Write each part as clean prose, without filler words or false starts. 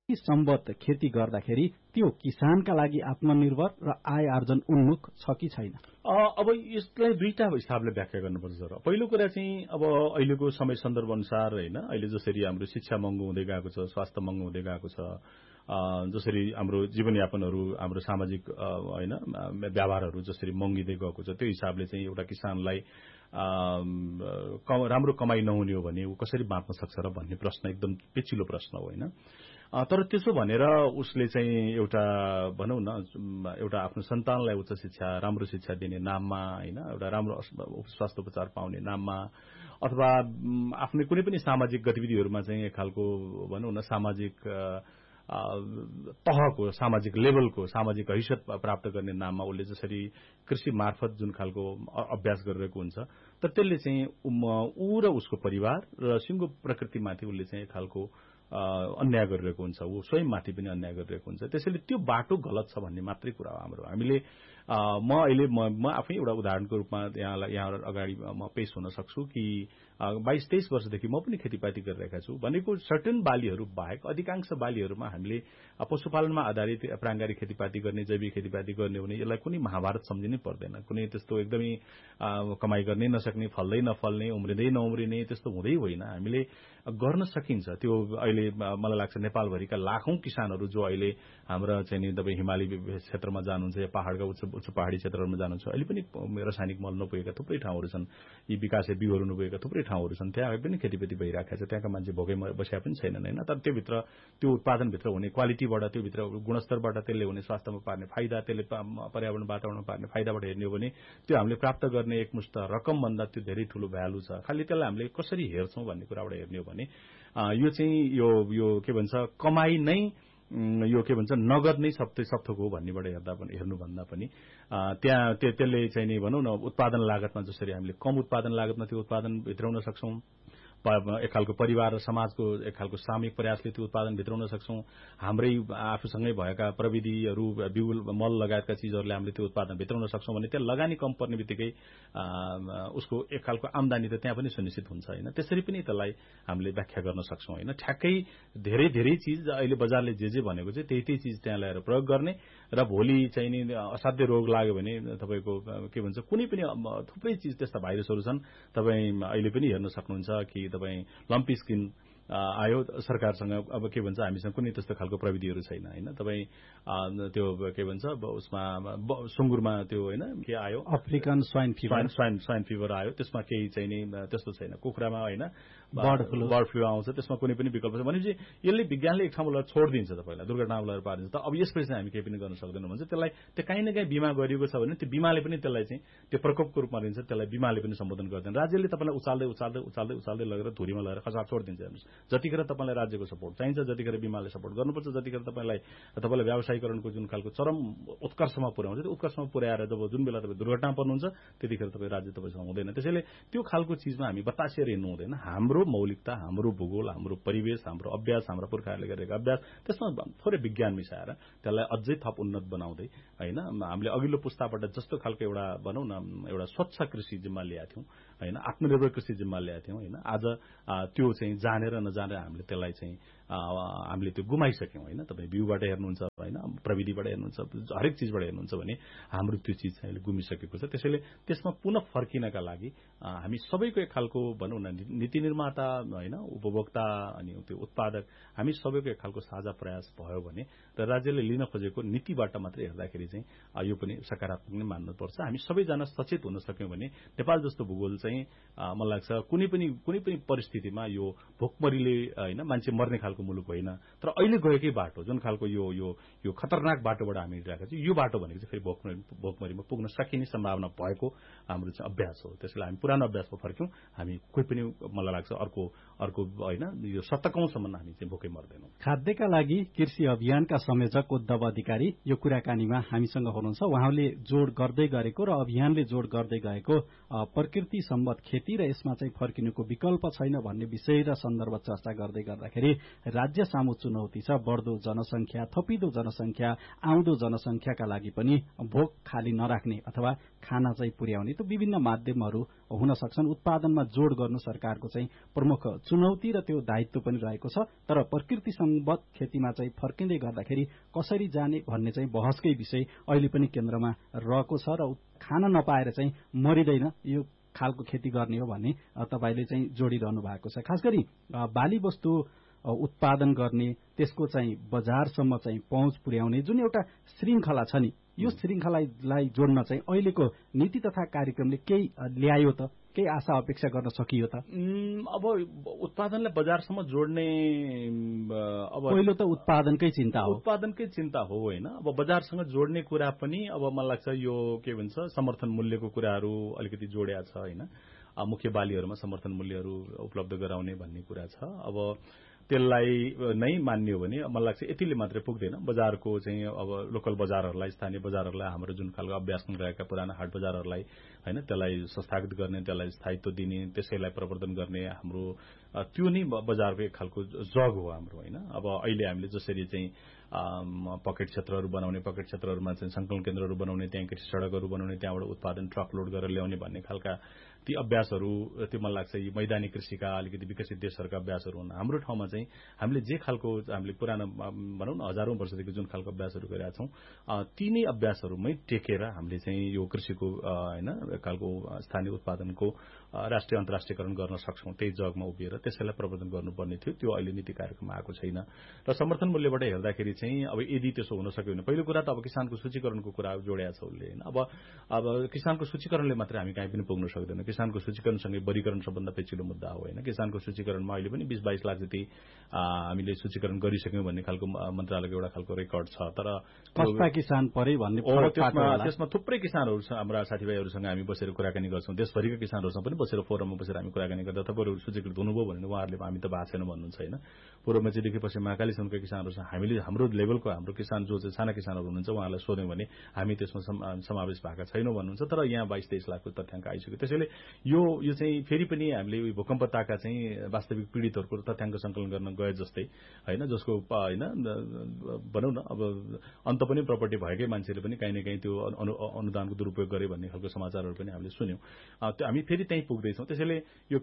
सम्बद्ध खेती गर्दाखेरि त्यो किसानका लागि आत्मनिर्भर र आय आर्जन उन्मुख छ कि छैन? अब यसलाई दुईटा हिसाबले व्याख्या गर्नुपर्छ सर। पहिलो कुरा चाहिँ अब अहिलेको समय सन्दर्भ अनुसार होइन, अहिले जसरी हाम्रो शिक्षा महँगो हुँदै गएको छ, स्वास्थ्य महँगो हुँदै गएको छ, जसरी हाम्रो जीवनयापनहरू, हाम्रो सामाजिक होइन व्यवहारहरू जसरी महँगिँदै गएको छ, त्यो हिसाबले चाहिँ एउटा किसानलाई राम्रो कमाई नहुने हो भने ऊ कसरी बाँच्न सक्छ र भन्ने प्रश्न एकदम पेचिलो प्रश्न हो होइन। तर त्यसो भनेर उसले चाहिँ एउटा भनौँ न एउटा आफ्नो सन्तानलाई उच्च शिक्षा, राम्रो शिक्षा दिने नाममा होइन, एउटा राम्रो स्वास्थ्य उपचार पाउने नाममा अथवा आफ्नो कुनै पनि सामाजिक गतिविधिहरूमा चाहिँ एक खालको भनौँ न सामाजिक तहको, सामाजिक लेभलको, सामाजिक हैसियत प्राप्त गर्ने नाममा उसले जसरी कृषि मार्फत जुन खालको अभ्यास गरिरहेको हुन्छ, तर त्यसले चाहिँ ऊ र उसको परिवार र सिङ्गो प्रकृतिमाथि उसले चाहिँ एक खालको अन्याय गरिरहेको हुन्छ, ऊ स्वयंमाथि पनि अन्याय गरिरहेको हुन्छ। त्यसैले त्यो बाटो गलत छ भन्ने मात्रै कुरा हो हाम्रो। हामीले म आफै एउटा उदाहरणको रूपमा यहाँ अगाडि म पेश हुन सक्छु कि 22-23 वर्षदेखि म पनि खेतीपाती गरिरहेका छु भनेको सर्टेन बालीहरू बाहेक अधिकांश बालीहरूमा हामीले पशुपालनमा आधारित प्राङ्गारिक खेतीपाती गर्ने, जैविक खेतीपाती गर्ने भने यसलाई कुनै महाभारत सम्झिनै पर्दैन। कुनै त्यस्तो एकदमै कमाई गर्नै नसक्ने, फल्दै नफल्ने, उम्रिँदै नउम्रिने त्यस्तो हुँदै होइन। हामीले गर्न सकिन्छ त्यो। अहिले मलाई लाग्छ नेपालभरिका लाखौं किसानहरू जो अहिले हाम्रा चाहिँ नि तपाईँ हिमाली क्षेत्रमा जानुहुन्छ या पहाड़का उच्च पहाड़ी क्षेत्रहरूमा जानुहुन्छ, अहिले पनि रासायनिक मल नपुगेका थुप्रै ठाउँहरू छन्, यी विकासे बिउहरू नपुगेका थुप्रै ठाउँहरू छन्, त्यहाँ पनि खेतीपाती भइरहेको छ, त्यहाँका मान्छे भोकै बसेका पनि छैनन् होइन। तर त्योभित्र त्यो उत्पादनभित्र हुने क्वालिटीबाट, त्योभित्र गुणस्तरबाट त्यसले हुने स्वास्थ्यमा पार्ने फाइदा, त्यसले पर्यावरण वातावरणमा पार्ने फाइदाबाट हेर्ने हो भने त्यो हामीले प्राप्त गर्ने एकमुष्ट रकमभन्दा त्यो धेरै ठूलो भ्यालु छ। खालि त्यसलाई हामीले कसरी हेर्छौं भन्ने कुराबाट हेर्ने हो भने यो चाहिँ यो के भन्छ कमाई नै यो के भन्छ नगद नै सबथोक हो भन्नेबाट हेर्नुभन्दा पनि त्यसले चाहिँ नि भनौँ न उत्पादन लागतमा जसरी हामीले कम उत्पादन लागतमा त्यो उत्पादन भित्राउन सक्छौं, एक खालको परिवार र समाजको एक खालको सामूहिक प्रयासले त्यो उत्पादन भित्राउन सक्छौं, हाम्रै आफूसँगै भएका प्रविधिहरू, बिउ, मल लगायतका चीजहरूले हामीले त्यो उत्पादन भित्राउन सक्छौं भने त्यहाँ लगानी कम पर्ने बित्तिकै उसको एक खालको आम्दानी त त्यहाँ पनि सुनिश्चित हुन्छ होइन। त्यसरी पनि त्यसलाई हामीले व्याख्या गर्न सक्छौं होइन। ठ्याक्कै धेरै धेरै चीज अहिले बजारले जे भनेको चाहिँ त्यही चीज त्यहाँ ल्याएर प्रयोग गर्ने र भोलि चाहिँ नि असाध्य रोग लाग्यो भने तपाईको के भन्छ कुनै पनि थुप्रै चीज त्यस्ता भाइरसहरू छन्, तपाईँ अहिले पनि हेर्न सक्नुहुन्छ कि तपाईँ लम्पी स्किन आयो सरकारसँग, अब के भन्छ हामीसँग कुनै त्यस्तो खालको प्रविधिहरू छैन होइन। तपाईँ त्यो के भन्छ उसमा सुँगुरमा त्यो होइन के आयो अफ्रिकन स्वाइन फिभर आयो, त्यसमा केही चाहिँ नि त्यस्तो छैन। कुखुरामा होइन बर्ड फ्लू आउँछ, त्यसमा कुनै पनि विकल्प छैन भनेपछि यसले विज्ञानले एक ठाउँमा लगेर छोडिदिन्छ, तपाईँलाई दुर्घटनामा लगेर पारिदिन्छ। त अब यसपछि चाहिँ हामी केही पनि गर्न सक्दैनौँ भन्छ त्यसलाई त्यो काहीँ न काहीँ बिमा गरिएको छ भने त्यो बिमाले पनि त्यसलाई चाहिँ त्यो प्रकोपको रूपमा लिन्छ, त्यसलाई बिमाले पनि सम्बोधन गर्दैन। राज्यले तपाईँलाई उचाल्दै लगेर धुरीमा लगेर खसाब छोडिदिन्छ। हेर्नुहोस्, जतिखेर तपाईँलाई राज्यको सपोर्ट चाहिन्छ, जतिखेर बिमाले सपोर्ट गर्नुपर्छ, जतिखेर तपाईँलाई व्यावसायीकरणको जुन खालको चरम उत्कर्षमा पुर्याउँछ, त्यो उत्कर्षमा पुर्याएर जब जुन बेला तपाईँ दुर्घटना पर्नुहुन्छ त्यतिखेर तपाईँ राज्य तपाईँसँग हुँदैन। त्यसैले त्यो खालको चिजमा हामी बतासिएर हिँड्नु हुँदैन। हाम्रो मौलिकता, हाम्रो भूगोल, हाम्रो परिवेश, हाम्रो अभ्यास, हाम्रा पुर्खाहरूले गरेका अभ्यास, त्यसमा थोरै विज्ञान मिसाएर त्यसलाई अझै थप उन्नत बनाउँदै होइन हामीले अघिल्लो पुस्ताबाट जस्तो खालको एउटा भनौँ न एउटा स्वच्छ कृषि जिम्मा ल्याएको थियौँ होइन, आत्मनिर्भर कृषि जिम्मा ल्याएको थियौँ होइन, आज त्यो चाहिँ जानेर नजानेर हामीले त्यसलाई चाहिँ हामीले त्यो गुमाइसक्यौँ होइन। तपाईँ बिउबाट हेर्नुहुन्छ होइन, प्रविधिबाट हेर्नुहुन्छ, हरेक चिजबाट हेर्नुहुन्छ भने हाम्रो त्यो चिज चाहिँ गुमिसकेको छ। त्यसैले त्यसमा पुनः फर्किनका लागि हामी सबैको एक खालको भनौँ न नीति निर्माता होइन, उपभोक्ता अनि त्यो उत्पादक, हामी सबैको एक खालको साझा प्रयास भयो भने र राज्यले लिन खोजेको नीतिबाट मात्रै हेर्दाखेरि चाहिँ यो पनि सकारात्मक नै मान्नुपर्छ। हामी सबैजना सचेत हुन सक्यौँ भने नेपाल जस्तो भूगोल चाहिँ मलाई लाग्छ कुनै पनि परिस्थितिमा यो भोकमरीले होइन मान्छे मर्ने खालको मुलुक होइन। तर अहिले गएकै बाटो जुन खालको यो खतरनाक बाटोबाट हामी हिँडिरहेका छौँ, यो बाटो भनेको चाहिँ फेरि भोकमरीमा पुग्न सकिने सम्भावना भएको हाम्रो चाहिँ अभ्यास हो। त्यसैले हामी पुरानो अभ्यासमा फर्क्यौँ, हामी कोही पनि मलाई लाग्छ अर्को होइन यो शतकौंसम्म हामी चाहिँ भोकै मर्दैनौँ। खाद्यका लागि कृषि अभियानका संयोजक उद्धव अधिकारी यो कुराकानीमा हामीसँग हुनुहुन्छ। उहाँले जोड गर्दै गरेको र अभियानले जोड गर्दै गएको प्रकृति सम्बद्ध खेती र यसमा चाहिँ फर्किनुको विकल्प छैन भन्ने विषय र सन्दर्भ चर्चा गर्दै गर्दाखेरि राज्य सामु चुनौती छ बढ्दो जनसंख्या, थपिदो जनसंख्या, आउँदो जनसंख्याका लागि पनि भोक खाली नराख्ने अथवा खाना चाहिँ पुर्याउने त विभिन्न माध्यमहरू हुन सक्छन्। उत्पादनमा जोड गर्नु सरकारको चाहिँ प्रमुख चुनौती र त्यो दायित्व पनि रहेको छ। तर प्रकृति सम्बद्ध खेतीमा चाहिँ फर्किँदै गर्दाखेरि कसरी जाने भन्ने चाहिँ बहसकै विषय अहिले पनि केन्द्रमा रहेको छ र खान नपाएर चाहिँ मरिँदैन यो खालको खेती गर्ने हो भन्ने तपाईले चाहिँ जोडिरहनु भएको छ। खास गरी बाली वस्तु उत्पादन गर्ने त्यसको चाहिँ बजारसम्म चाहिँ पहुँच पुर्याउने जुन एउटा श्रृंखला छ नि, यो श्रृंखलालाई जोड्न चाहिँ अहिलेको नीति तथा कार्यक्रमले केही ल्यायो त, केही आशा अपेक्षा गर्न सकियो त? अब उत्पादनलाई बजारसम्म जोड्ने अब पहिलो त उत्पादनकै चिन्ता हो होइन। अब बजारसँग जोड्ने कुरा पनि अब मलाई लाग्छ यो के भन्छ समर्थन मूल्यको कुराहरू अलिकति जोड्या छ होइन। मुख्य बालीहरूमा समर्थन मूल्यहरू उपलब्ध गराउने भन्ने कुरा छ। अब त्यसलाई नै मान्ने हो भने मलाई लाग्छ यतिले मात्रै पुग्दैन। बजारको चाहिँ अब लोकल बजारहरूलाई, स्थानीय बजारहरूलाई, हाम्रो जुन खालको अभ्यासमा रहेका पुराना हाट बजारहरूलाई होइन त्यसलाई संस्थागत गर्ने, त्यसलाई स्थायित्व दिने, त्यसैलाई प्रवर्धन गर्ने हाम्रो त्यो नै बजारको एक खालको जग हो हाम्रो होइन। अब अहिले हामीले जसरी चाहिँ पकेट क्षेत्रहरू बनाउने, पकेट क्षेत्रहरूमा चाहिँ संकलन केन्द्रहरू बनाउने, त्यहाँ कृषि सड़कहरू बनाउने, त्यहाँबाट उत्पादन ट्रक लोड गरेर ल्याउने भन्ने खालका ती अभ्यासहरू त्यो मलाई लाग्छ यी मैदानी कृषिका अलिकति विकसित देशहरूका अभ्यासहरू हुन्। हाम्रो ठाउँमा चाहिँ हामीले जे खालको हामीले पुरानो भनौँ न हजारौं वर्षदेखि जुन खालको अभ्यासहरू गरेका छौं ती नै अभ्यासहरूमै टेकेर हामीले चाहिँ यो कृषिको होइन एक खालको स्थानीय उत्पादनको राष्ट्रिय अन्तर्राष्ट्रियकरण गर्न सक्छौं। त्यही जगमा उभिएर त्यसैलाई प्रवर्धन गर्नुपर्ने थियो। त्यो अहिले नीति कार्यक्रममा आएको छैन। र समर्थन मूल्यबाट हेर्दाखेरि चाहिँ अब यदि त्यसो हुन सक्यो भने पहिलो कुरा त अब किसानको सूचीकरणको कुरा जोड्या छ उसले होइन। अब किसानको सूचीकरणले मात्रै हामी कहीँ पनि पुग्न सक्दैन। किसानको सूचीकरणसँगै वर्गीकरण सबभन्दा पेचिलो मुद्दा हो होइन। किसानको सूचीकरणमा अहिले पनि 20-22 लाख जति हामीले सूचीकरण गरिसक्यौं भन्ने खालको मन्त्रालयको एउटा खालको रेकर्ड छ। तर कस्ता किसान परे भन्ने त्यसमा थुप्रै किसानहरू हाम्रा साथीभाइहरूसँग हामी बसेर कुराकानी गर्छौं। देशभरिका किसानहरूसँग पनि बसेर फोरममा बसेर हामी कुराकानी गर्दा तपाईँहरू सूचीकृत हुनुभयो भने उहाँहरूले हामी त भएको छैन भन्नुहुन्छ होइन। पूर्व मेचीदेखि पश्चिम महाकालीसम्मका किसानहरूसँग हामीले हाम्रो लेभलको हाम्रो किसान जो चाहिँ साना किसानहरू हुनुहुन्छ उहाँलाई सोध्यौं भने हामी त्यसमा समावेश भएका छैनौं भन्नुहुन्छ। तर यहाँ 22-23 लाखको तथ्याङ्क आइसक्यो। त्यसैले यो चाहिँ फेरि पनि हामीले भूकम्पताका चाहिँ वास्तविक पीडितहरूको तथ्याङ्क संकलन गर्न गए जस्तै होइन, जसको होइन भनौँ न अब अन्त पनि प्रपर्टी भएकै मान्छेले पनि कहीँ न कहीँ त्यो अनुदानको दुरुपयोग गरे भन्ने खालको समाचारहरू पनि हामीले सुन्यौं। हामी फेरि त्यहीँ पुग्दैछौँ। त्यसैले यो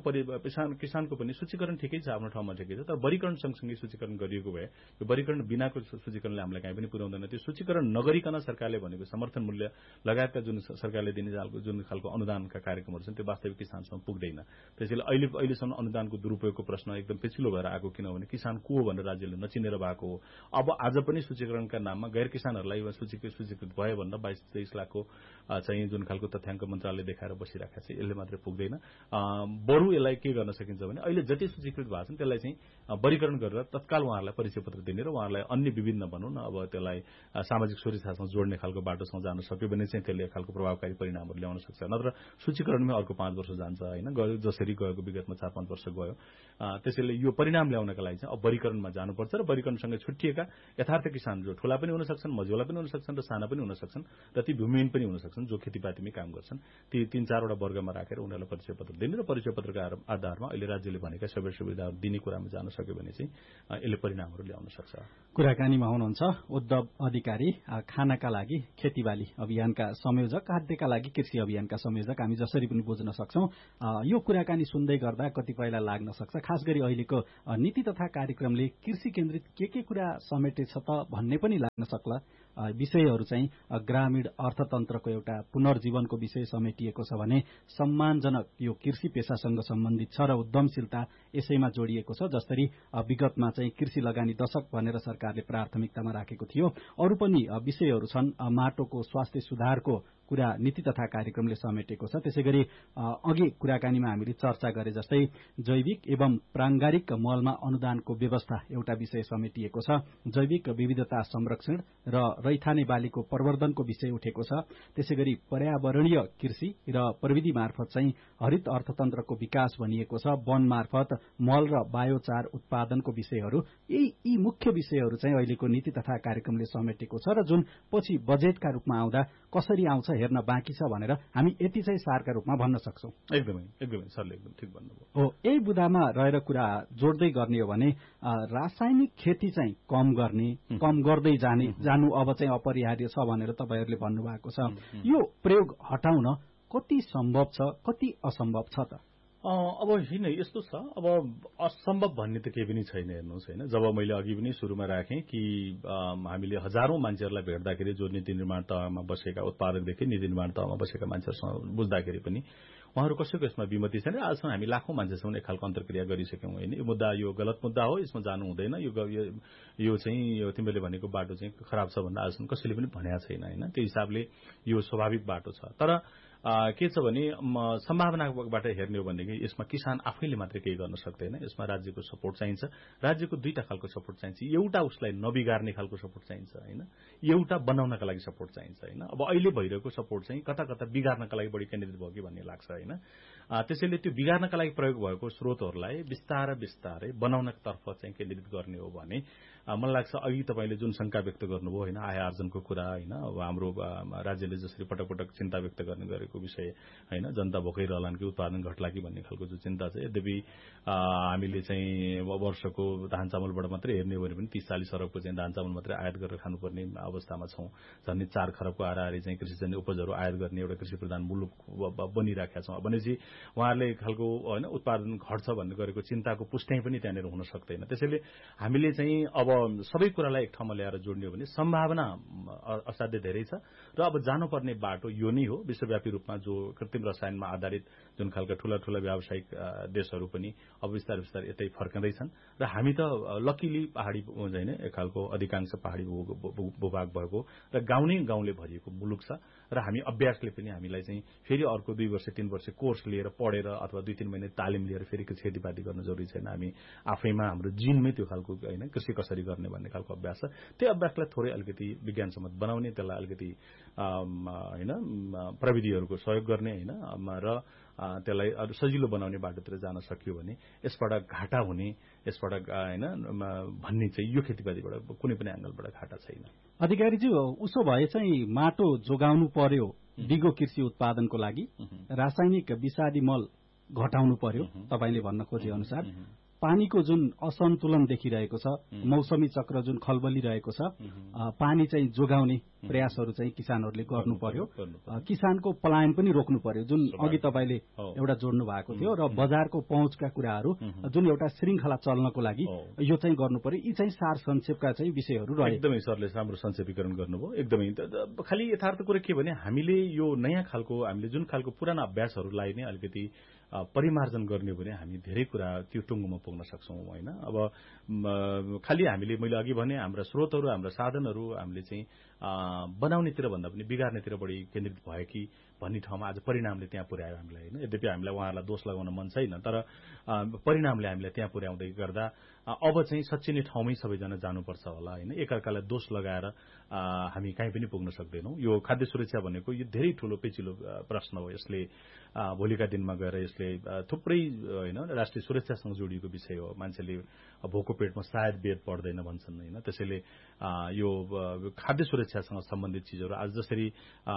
किसानको पनि सूचीकरण ठिकै छ, आफ्नो ठाउँमा ठिकै छ। तर वर्गीकरण सँगसँगै सूचीकरण गरिएको भए यो वर्गीकरण बिनाको सूचीकरणले हामीलाई कहीँ पनि पुर्याउँदैन। त्यो सूचीकरण नगरिकन सरकारले भनेको समर्थन मूल्य लगायतका जुन सरकारले दिने जुन खालको अनुदानका कार्यक्रमहरू छन् त्यो वास्तविक किसानसम्म पुग्दैन। त्यसैले अहिलेसम्म अनुदानको दुरुपयोगको प्रश्न एकदम पेचिलो भएर आएको, किनभने किसान को हो भनेर राज्यले नचिनेर भएको हो। अब आज पनि सूचीकरणका नाममा गैर किसानहरूलाई सूचीकृत भयो भनेर 22-23 लाखको चाहिँ जुन खालको तथ्याङ्क मन्त्रालयले देखाएर बसिरहेको छ यसले मात्रै पुग्दैन। बरु यसलाई के गर्न सकिन्छ भने अहिले जति सूचीकृत भएको छन् त्यसलाई चाहिँ वर्गीकरण गरेर तत्काल उहाँहरूलाई परिचय पत्र दिने र उहाँहरूलाई अन्य विभिन्न भनौँ न अब त्यसलाई सामाजिक सुरक्षासँग जोड्ने खालको बाटोसँग जान सक्यो भने चाहिँ त्यसले एक खालको प्रभावकारी परिणामहरू ल्याउन सक्छ। नत्र सूचीकरणमै अर्को 5 वर्ष जान्छ होइन, जसरी गएको विगतमा 4-5 वर्ष गयो। त्यसैले यो परिणाम ल्याउनका लागि चाहिँ अब वर्गीकरणमा जानुपर्छ र वर्गीकरणसँग छुट्टिएका यथार्थ किसान जो ठूला पनि हुन सक्छन्, मझौला पनि हुन सक्छन् र साना पनि हुन सक्छन् र ती भूमिहीन पनि हुन सक्छन् जो खेतीपातीमै काम गर्छन्, ती 3-4 वटा वर्गमा राखेर उनीहरूलाई परिचय पत्र दिने र परिचय पत्रका आधारमा अहिले राज्यले भनेका सेवा सुविधाहरू दिने कुरामा जान सक्यो भने चाहिँ यसले परिणामहरू ल्याउन सक्छ। कुराकानीमा हुनुहुन्छ उद्धव अधिकारी, खानाका लागि खेतीबाली अभियानका संयोजक, खाद्यका लागि कृषि अभियानका संयोजक। हामी जसरी पनि बुझ्न सक्छौं यो कुराकानी सुन्दै गर्दा कतिपयलाई लाग्न सक्छ खास गरी अहिलेको नीति तथा कार्यक्रमले कृषि केन्द्रित के कुरा समेटेछ त भन्ने पनि लाग्न सक्ला। विषयहरू चाहिँ ग्रामीण अर्थतन्त्रको एउटा पुनर्जीवनको विषय समेटिएको छ भने सम्मानजनक यो कृषि पेशासँग सम्बन्धित छ र उद्यमशीलता यसैमा जोडिएको छ। जसरी विगतमा चाहिँ कृषि लगानी दशक भनेर सरकारले प्राथमिकतामा राखेको थियो। अरू पनि विषयहरू छन्। माटोको स्वास्थ्य सुधारको कुरा नीति तथा कार्यक्रमले समेटेको छ। त्यसैगरी अघि कुराकानीमा हामीले चर्चा गरे जस्तै जैविक एवं प्राङ्गारिक मलमा अनुदानको व्यवस्था एउटा विषय समेटिएको छ। जैविक विविधता संरक्षण र रैथाने बालीको प्रवर्धनको विषय उठेको छ। त्यसैगरी पर्यावरणीय कृषि र प्रविधि मार्फत चाहिँ हरित अर्थतन्त्रको विकास भनिएको छ। वन मार्फत मल र बायोचार उत्पादनको विषयहरू, यी मुख्य विषयहरू चाहिँ अहिलेको नीति तथा कार्यक्रमले समेटेको छ र जुन पछि बजेटका रूपमा आउँदा कसरी आउँछ हेर्न बाँकी छ भनेर हामी यति चाहिँ सारका रूपमा भन्न सक्छौं। एकदमै सरले एकदम ठिक भन्नुभयो हो। यही बुदामा रहेर कुरा जोड्दै गर्ने हो भने रासायनिक खेती चाहिँ कम गर्ने, कम गर्दै जानु अब चाहिँ अपरिहार्य छ भनेर तपाईहरूले भन्नुभएको छ। यो प्रयोग हटाउन कति सम्भव छ, कति असम्भव छ त? अब होइन यस्तो छ, अब असम्भव भन्ने त केही पनि छैन। हेर्नुहोस् होइन, जब मैले अघि पनि सुरुमा राखेँ कि हामीले हजारौं मान्छेहरूलाई भेट्दाखेरि जो नीति निर्माण तहमा बसेका, उत्पादकदेखि नीति निर्माण तहमा बसेका मान्छेहरूसँग बुझ्दाखेरि पनि उहाँहरू कसैको यसमा विमति छैन। आजसम्म हामी लाखौं मान्छेसँग एक खालको अन्तर्क्रिया गरिसक्यौं होइन। यो मुद्दा यो गलत मुद्दा हो, यसमा जानु हुँदैन, यो चाहिँ तिमीले भनेको बाटो चाहिँ खराब छ भन्दा आजसम्म कसैले पनि भनेको छैन होइन। त्यो हिसाबले यो स्वाभाविक बाटो छ। तर के छ भने सम्भावनाबाट हेर्ने हो भनेदेखि यसमा किसान आफैले मात्रै केही गर्न सक्दैन। यसमा राज्यको सपोर्ट चाहिन्छ। राज्यको दुईटा खालको सपोर्ट चाहिन्छ। एउटा उसलाई नबिगार्ने खालको सपोर्ट चाहिन्छ होइन, एउटा बनाउनका लागि सपोर्ट चाहिन्छ होइन। अब अहिले भइरहेको सपोर्ट चाहिँ कता कता बिगार्नका लागि बढी केन्द्रित भयो कि भन्ने लाग्छ होइन। त्यसैले त्यो बिगार्नका लागि प्रयोग भएको स्रोतहरूलाई बिस्तारै बनाउनतर्फ चाहिँ केन्द्रित गर्ने हो भने मलाई लाग्छ अघि तपाईँले जुन शंका व्यक्त गर्नुभयो होइन, आय आर्जनको कुरा होइन, अब हाम्रो राज्यले जसरी पटक पटक चिन्ता व्यक्त गर्ने गरेको विषय होइन, जनता भोकै रहलान् कि उत्पादन घट्ला कि भन्ने खालको जो चिन्ता छ। यद्यपि हामीले चाहिँ वर्षको धान चामलबाट मात्रै हेर्ने हो भने पनि 30-40 अरबको चाहिँ धान चामल मात्रै आयात गरेर खानुपर्ने अवस्थामा छौं। झन्डै 4 खरबको हाराहारी चाहिँ कृषिजन्य उपजहरू आयात गर्ने एउटा कृषि प्रधान मुलुक बनिराखेका छौं। भनेपछि उहाँहरूले खालको होइन उत्पादन घट्छ भन्ने गरेको चिन्ताको पुष्टि पनि त्यहाँनिर हुन सक्दैन। त्यसैले हामीले चाहिँ अब सबै कुरालाई एक ठाउँमा ल्याएर जोड्ने हो भने सम्भावना असाध्यै धेरै छ र अब जानुपर्ने बाटो यो नै हो। विश्वव्यापी रूपमा जो कृत्रिम रसायनमा आधारित जुन खालका ठूला व्यावसायिक देशहरू पनि अब बिस्तारै यतै फर्कँदैछन् र हामी त लकिली पहाडी होइन एक खालको अधिकांश पहाडी भूभाग भएको र गाउँले भरिएको मुलुक छ र हामी अभ्यासले पनि हामीलाई चाहिँ फेरि अर्को 2 वर्ष 3 वर्ष कोर्स लिएर पढेर अथवा 2-3 महिना तालिम लिएर फेरि खेतीपाती गर्न जरुरी छैन। हामी आफैमा हाम्रो जिनमै त्यो खालको होइन कृषि कसरी गर्ने भन्ने खालको अभ्यास छ। त्यो अभ्यासलाई थोरै अलिकति विज्ञानसम्मत बनाउने, त्यसलाई अलिकति होइन प्रविधिहरूको सहयोग गर्ने होइन र त्यसलाई सजिलो बनाउने बाटोतिर जान सकियो भने यसबाट घाटा हुने, यसबाट होइन भन्ने चाहिँ यो खेतीपातीबाट कुनै पनि एंगलबाट घाटा छैन। अधिकारीज्यू, उसो भए चाहिँ माटो जोगाउनु पर्यो दिगो कृषि उत्पादनको लागि, रासायनिक विषादी मल घटाउनु पर्यो तपाईले भन्न खोजे अनुसार, पानीको जुन असन्तुलन देखिरहेको छ, मौसमी चक्र जुन खलबलिरहेको छ, पानी चाहिँ जोगाउने प्रयासहरू चाहिँ किसानहरूले गर्नु पर्यो, किसानको पलायन पनि रोक्नु पर्यो जुन अघि तपाईले एउटा जोड्नु भएको थियो, र बजारको पहुँचका कुराहरू जुन एउटा श्रृंखला चल्नको लागि यो चाहिँ गर्नु पर्यो। यी चाहिँ सार संक्षेपका चाहिँ विषयहरू रहे। एकदमै सरले राम्रो संक्षेपीकरण गर्नुभयो। एकदमै खालि यथार्थ कुरा के भने हामीले यो नयाँ खालको हामीले जुन खालको पुराना अभ्यासहरूलाई नै अलिकति परिमार्जन गर्ने हो भने हामी धेरै कुरा त्यो टुङ्गोमा पुग्न सक्छौं होइन। अब खालि हामीले मैले अघि भने हाम्रा स्रोतहरू, हाम्रा साधनहरू हामीले चाहिँ बनाउनेतिर भन्दा पनि बिगार्नेतिर बढी केन्द्रित भयो कि भन्ने ठाउँमा आज परिणामले त्यहाँ पुर्यायो हामीलाई होइन। यद्यपि हामीलाई उहाँहरूलाई दोष लगाउन मन छैन, तर परिणामले हामीलाई त्यहाँ पुर्याउँदै गर्दा अब चाहिँ साँच्चै नै ठाउँमै सबैजना जानुपर्छ होला होइन। एकअर्कालाई दोष लगाएर हामी कहीँ पनि पुग्न सक्दैनौं। यो खाद्य सुरक्षा भनेको यो धेरै ठूलो पेचिलो प्रश्न हो। यसले भोलिका दिनमा गएर यसले थुप्रै होइन राष्ट्रिय सुरक्षासँग जोडिएको विषय हो। मान्छेले भोको पेटमा सायद बेद पढ्दैन भन्छन् होइन। त्यसैले यो खाद्य सुरक्षासँग सम्बन्धित चिजहरू आज जसरी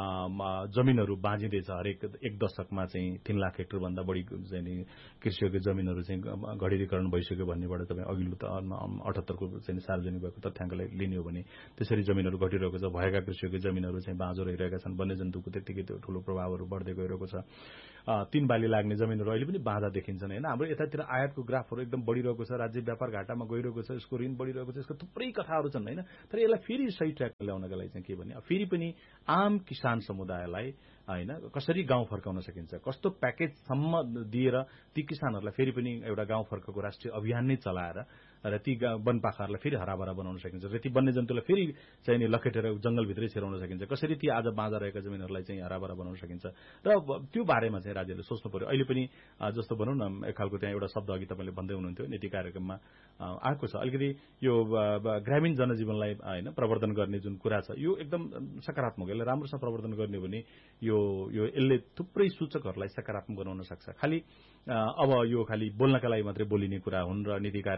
जमिनहरू बाँझिँदैछ, हरेक 1 दशकमा चाहिँ 3 लाख हेक्टर भन्दा बढी चाहिँ कृषियोग्य जमिनहरू चाहिँ घडीकरण भइसक्यो भन्नेबाट तपाईँ अघिल्लो 78 को चाहिँ सार्वजनिक भएको तथ्याङ्कलाई लिने हो भने त्यसरी जमिनहरू घटिरहेको छ। भएका कृषियोग्य जमिनहरू चाहिँ बाँझो रहिरहेका छन्। वन्यजन्तुको त्यतिकै ठूलो प्रभावहरू बढ्दै गइरहेको छ। 3 बाली लाग्ने जमिनहरू अहिले पनि बाँझा देखिन्छन् होइन। हाम्रो यतातिर आयातको ग्राफहरू एकदम बढिरहेको छ, राज्य व्यापार घाटामा गइरहेको छ, यसको ऋण बढिरहेको छ, यसको थुप्रै कथाहरू छन् होइन। तर यसलाई फेरि सही ट्र्याकमा ल्याउनका लागि चाहिँ के भने फेरि पनि आम किसान समुदायलाई होइन कसरी गाउँ फर्काउन सकिन्छ, कस्तो प्याकेजसम्म दिएर ती किसानहरूलाई फेरि पनि एउटा गाउँ फर्कको राष्ट्रिय अभियान नै चलाएर र ती वनपाखाहरूलाई फेरि हराभरा बनाउन सकिन्छ र ती वन्यजन्तुलाई फेरि चाहिँ लखेटेर जंगलभित्रै छिराउन सकिन्छ, कसरी ती आज बाँझा रहेका जमिनहरूलाई चाहिँ हराभरा बनाउन सकिन्छ। र त्यो बारेमा चाहिँ राज्यले सोच्नु पर्यो। अहिले पनि जस्तो भनौँ न एक खालको त्यहाँ एउटा शब्द अघि तपाईँले भन्दै हुनुहुन्थ्यो नीति कार्यक्रममा आएको छ, अलिकति यो ग्रामीण जनजीवनलाई होइन प्रवर्धन गर्ने जुन कुरा छ यो एकदम सकारात्मक। यसलाई राम्रोसँग प्रवर्धन गर्ने हो भने यो यसले थुप्रै सूचकहरूलाई सकारात्मक बनाउन सक्छ। खालि अब यो खालि बोल्नका लागि मात्रै बोलिने कुरा हुन् र नीति कार्यक्रमहरू अब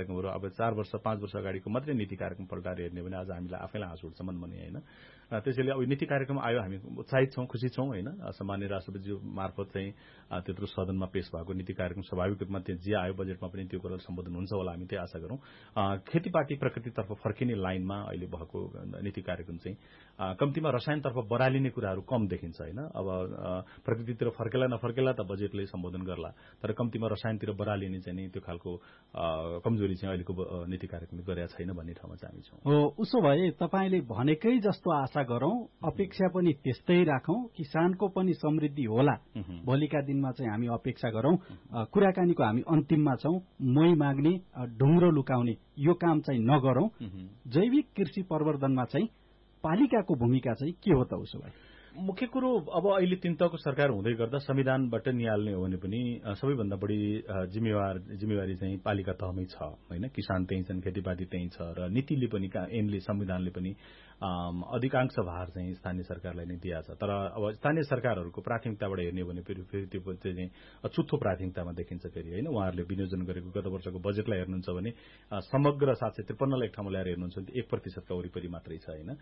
4 वर्ष 5 वर्ष अगाडिको मात्रै नीति कार्यक्रम पल्टाएर हेर्ने भने आज हामीलाई आफैलाई हाँस उठ्छ मनमनी होइन। त्यसैले अब नीति कार्यक्रम आयो, हामी उत्साहित छौँ, खुसी छौँ होइन। सामान्य राष्ट्रपतिज्यू मार्फत चाहिँ त्यत्रो सदनमा पेश भएको नीति कार्यक्रम स्वाभाविक रूपमा त्यहाँ जे आयो बजेटमा पनि त्यो कुरा सम्बोधन हुन्छ होला, हामी त्यही आशा गरौँ। खेतीपाती प्रकृतितर्फ फर्किने लाइनमा अहिले भएको नीति कार्यक्रम चाहिँ कम्तीमा रसायनतर्फ बरालिने कुराहरू कम देखिन्छ होइन। अब प्रकृतितिर फर्केला नफर्केला त बजेटले सम्बोधन गर्ला, तर कम्तीमा रसायनतिर बरालिने चाहिँ नि त्यो खालको कमजोरी चाहिँ अहिलेको नीति कार्यक्रमले गरेका छैन भन्ने ठाउँमा चाहिँ हामी छौँ। हो, उसो भए तपाईँले भनेकै जस्तो आशा गरौँ, अपेक्षा पनि त्यस्तै राखौँ, किसानको पनि समृद्धि होला भोलिका दिनमा चाहिँ हामी अपेक्षा गरौँ। कुराकानीको हामी अन्तिममा छौँ। मै माग्ने, ढुङ्ग्रो लुकाउने यो काम चाहिँ नगरौँ। जैविक कृषि प्रवर्धनमा चाहिँ पालिकाको भूमिका चाहिँ के हो त? उसो भए मुख्य कुरो अब अहिले 3 तहको सरकार हुँदै गर्दा संविधानबाट निहाल्ने हो भने पनि सबैभन्दा बढी जिम्मेवारी चाहिँ पालिका तहमै छ होइन। किसान त्यही छन्, खेतीपाती त्यही छ र नीतिले पनि ऐनले संविधानले पनि अधिकांश भार चाहिँ स्थानीय सरकारलाई नै दिएको छ। तर अब स्थानीय सरकारहरूको प्राथमिकताबाट हेर्ने हो भने फेरि त्यो चाहिँ अछुतो प्राथमिकतामा देखिन्छ फेरि होइन। उहाँहरूले विनियोजन गरेको गत वर्षको बजेटलाई हेर्नुहुन्छ भने समग्र 753 एक ठाउँमा ल्याएर हेर्नुहुन्छ भने 1% का वरिपरि मात्रै छ होइन।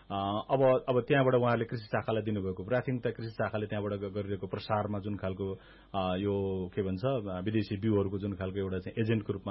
अब त्यहाँबाट उहाँहरूले कृषि शाखालाई दिनुभएको प्राथमिकता, कृषि शाखाले त्यहाँबाट गरिरहेको प्रसारमा जुन खालको यो के भन्छ विदेशी बिउहरूको जुन खालको एउटा चाहिँ एजेन्टको रूपमा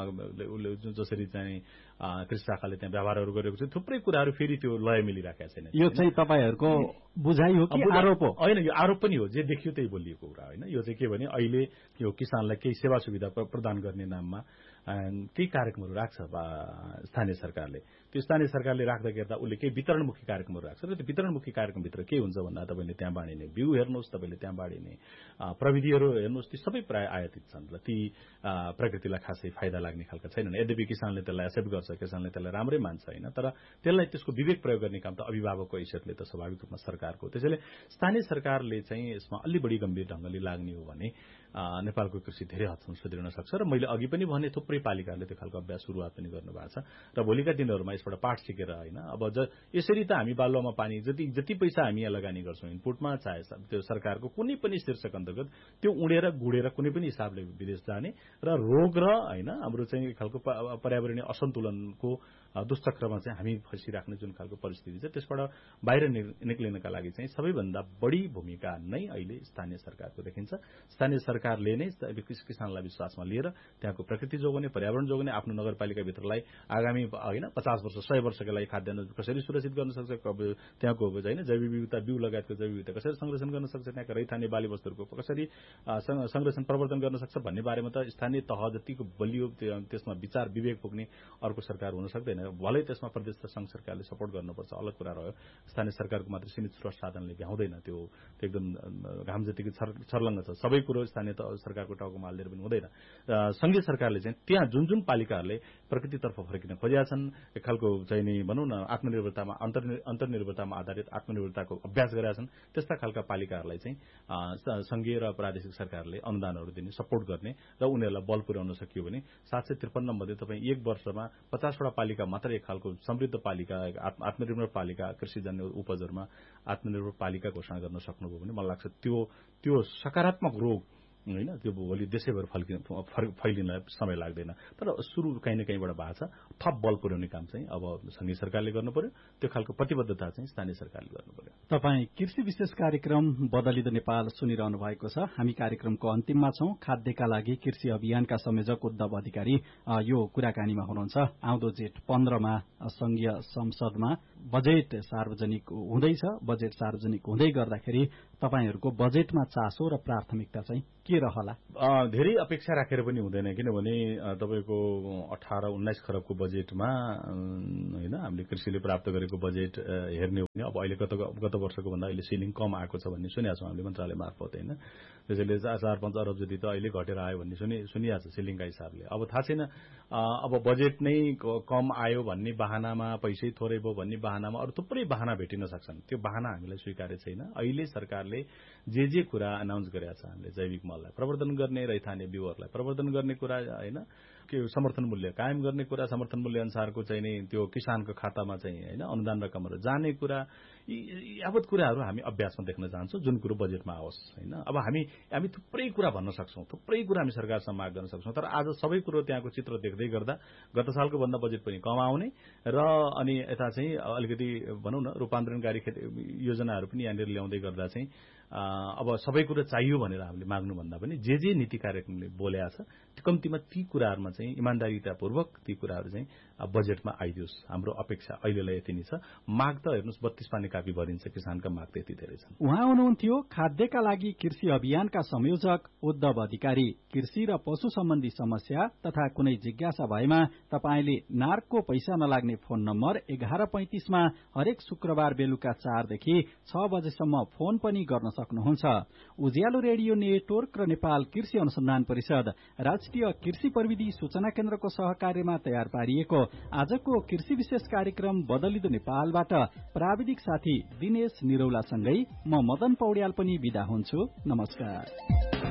जसरी चाहिँ कृषि शाखाले त्यहाँ व्यवहारहरू गरेको छ, थुप्रै कुराहरू फेरि त्यो लय मिलिराखेको छैन। यो चाहिँ तपाईँहरूको बुझाइ हो कि आरोप हो? होइन, यो आरोप पनि हो, जे देखियो त्यही बोलिएको कुरा होइन। यो चाहिँ के भने अहिले यो किसानलाई केही सेवा सुविधा प्रदान गर्ने नाममा केही कार्यक्रमहरू राख्छ स्थानीय सरकारले। त्यो स्थानीय सरकारले राख्दा उसले केही वितरणमुखी कार्यक्रमहरू राख्छ र त्यो वितरणमुखी कार्यक्रमभित्र के हुन्छ भन्दा तपाईँले त्यहाँ बाँडिने बिउ हेर्नुहोस्, तपाईँले त्यहाँ बाँडिने प्रविधिहरू हेर्नुहोस्, ती सबै प्राय आयातित छन् र ती प्रकृतिलाई खासै फाइदा लाग्ने खालका छैनन्। यद्यपि किसानले त्यसलाई एक्सेप्ट गर्छ, किसानले त्यसलाई राम्रै मान्छ होइन, तर त्यसलाई त्यसको विवेक प्रयोग गर्ने काम त अभिभावकको हैसियतले त स्वाभाविक रूपमा सरकारको। त्यसैले स्थानीय सरकारले चाहिँ यसमा अलि बढी गम्भीर ढंगले लाग्ने हो भने नेपालको कृषि धेरै हदसम्म सुध्रिन सक्छ। र मैले अघि पनि भने थुप्रै पालिकाहरूले त्यो खालको अभ्यास सुरुवात पनि गर्नु भएको छ र भोलिका दिनहरूमा यसबाट पाठ सिकेर होइन। अब यसरी त हामी बालुवामा पानी जति पैसा हामी यहाँ लगानी गर्छौँ इनपुटमा, चाहे त्यो सरकारको कुनै पनि शीर्षक अन्तर्गत त्यो उडेर गुडेर कुनै पनि हिसाबले विदेश जाने र रोग र होइन हाम्रो चाहिँ खालको पर्यावरणीय असन्तुलनको दुष्चक्रमा चाहिँ हामी फसिराख्ने जुन खालको परिस्थिति छ त्यसबाट बाहिर निक्लिनका लागि चाहिँ सबैभन्दा बढी भूमिका नै अहिले स्थानीय सरकारको देखिन्छ। स्थानीय सरकारले नै किसानलाई विश्वासमा लिएर त्यहाँको प्रकृति जोगाउने, पर्यावरण जोगाउने, आफ्नो नगरपालिकाभित्रलाई आगामी होइन 50 वर्ष 100 वर्षका लागि खाद्यान्न कसरी सुरक्षित गर्न सक्छ, त्यहाँको होइन जैविक विविधता, बिउ लगायतको जैविक विविधता कसरी संरक्षण गर्न सक्छ, त्यहाँका रैथाने बाली वस्तुहरूको कसरी संरक्षण प्रवर्धन गर्न सक्छ भन्ने बारेमा त स्थानीय तह जतिको बलियो त्यसमा विचार विवेक पुग्ने अर्को सरकार हुन सक्दैन। भलै त्यसमा प्रदेश र संघ सरकारले सपोर्ट गर्नुपर्छ, अलग कुरा रह्यो। स्थानीय सरकारको मात्र सीमित स्रोत साधनले भ्याउँदैन, त्यो एकदम घाम जतिको छर्लङ्ग छ। सबै कुरो स्थानीय सरकारको टाउकोमा हालिदिएर पनि हुँदैन। संघीय सरकारले चाहिँ त्यहाँ जुन जुन पालिकाहरूले प्रकृतितर्फ फर्किन खोजेका छन्, एक खालको चाहिँ नि भनौँ न आत्मनिर्भरतामा अन्तर्निर्भरतामा आधारित आत्मनिर्भरताको अभ्यास गरेका छन्, त्यस्ता खालका पालिकाहरूलाई चाहिँ संघीय र प्रादेशिक सरकारले अनुदानहरू दिने, सपोर्ट गर्ने र उनीहरूलाई बल पुर्याउन सकियो भने 753 मध्ये तपाईँ एक वर्षमा 50 वटा पालिका मात्र एक खालको समृद्ध पालिका, आत्मनिर्भर पालिका, कृषिजन्य उपजहरूमा आत्मनिर्भर पालिका घोषणा गर्न सक्नुभयो भने मलाई लाग्छ त्यो सकारात्मक रोग होइन त्यो भोलि देशैभर फैलिनलाई समय लाग्दैन। तर सुरु कहीँ न कहीँबाट भएको छ। थप बल पुर्याउने काम चाहिँ अब संघीय सरकारले गर्नु पर्यो, त्यो खालको प्रतिबद्धता चाहिँ स्थानीय सरकारले गर्नु पर्यो। तपाईँ कृषि विशेष कार्यक्रम बदलिँदो नेपाल सुनिरहनु भएको छ। हामी कार्यक्रमको अन्तिममा छौं। खाद्यका लागि कृषि अभियानका संयोजक उद्धव अधिकारी यो कुराकानीमा हुनुहुन्छ। आउँदो जेठ 15 मा संघीय संसदमा बजेट सार्वजनिक हुँदैछ। बजेट सार्वजनिक हुँदै गर्दाखेरि तपाईहरूको बजेटमा चासो र प्राथमिकता चाहिँ के रहला? धेरै अपेक्षा राखेर पनि हुँदैन, किनभने तपाईको 18-19 खरबको बजेटमा होइन हामीले कृषिले प्राप्त गरेको बजेट हेर्ने हो भने अब अहिले गत वर्षको भन्दा अहिले सिलिङ कम आएको छ भन्ने सुनेका छौँ हामीले मन्त्रालय मार्फत होइन। त्यसैले 4-5 अरब जति त अहिले घटेर आयो भन्ने सुनिएको छ सिलिङका हिसाबले। अब थाहा छैन, अब बजेट नै कम आयो भन्ने बहानामा, पैसै थोरै भयो भन्ने बहानामा अरू थुप्रै बहाना भेटिन सक्छन्। त्यो बहाना हामीलाई स्वीकार्य छैन। अहिले सरकारले जे कुरा अनाउन्स गरेका छ, हामीले जैविक मललाई प्रवर्धन गर्ने, रैथाने बिउहरूलाई प्रवर्धन गर्ने कुरा होइन, समर्थन मूल्य कायम गर्ने कुरा, समर्थन मूल्य अनुसारको चाहिँ नि त्यो किसानको खातामा चाहिँ हैन अनुदान रकमहरू जाने कुरा, यावत कुराहरू हामी अभ्यासमा देख्न चाहन्छौँ, जुन कुरो बजेटमा आओस् हैन। अब हामी थुप्रै कुरा भन्न सक्छौँ, थुप्रै कुरा हामी सरकारसँग माग गर्न सक्छौँ, तर आज सबै कुरो त्यहाँको चित्र देख्दै गर्दा गत सालको भन्दा बजेट पनि कम आउने र अनि यता चाहिँ अलिकति भनौँ न रूपान्तरणकारी योजनाहरू पनि यहाँनिर ल्याउँदै गर्दा चाहिँ अब सबै कुरो चाहियो भनेर हामीले माग्नुभन्दा पनि जे नीति कार्यक्रमले बोलेको छ कम्तीमा ती कुराहरूमा चाहिँ इमान्दारितापूर्वक ती कुराहरू चाहिँ बजेटमा आइदियोस्। हाम्रो अपेक्षा अहिलेलाई यति नै छ। माग त हेर्नुहोस् 32 पानी कापी भरिन्छ, किसानका माग त यति धेरै छन्। उहाँ हुनुहुन्थ्यो खाद्यका लागि कृषि अभियानका संयोजक उद्धव अधिकारी। कृषि र पशु सम्बन्धी समस्या तथा कुनै जिज्ञासा भएमा तपाईले नार्कको पैसा नलाग्ने फोन नम्बर 1135 मा हरेक शुक्रबार बेलुका 4 देखि 6 बजेसम्म फोन पनि गर्न सक्नुहुन्छ। उज्यालो रेडियो नेटवर्क र नेपाल कृषि अनुसन्धान परिषद राष्ट्रिय कृषि प्रविधि सूचना केन्द्रको सहकार्यमा तयार पारिएको आजको कृषि विशेष कार्यक्रम बदलिदो नेपालबाट प्राविधिक साथी दिनेश निरौलासँगै म मदन पौड्याल पनि बिदा हुन्छु। नमस्कार।